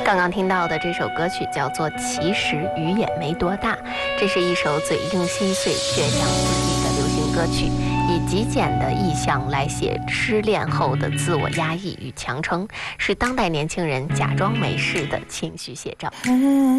刚刚听到的这首歌曲叫做《其实雨也没多大》，这是一首嘴硬心碎、倔强自闭的流行歌曲，以极简的意象来写失恋后的自我压抑与强撑，是当代年轻人假装没事的情绪写照。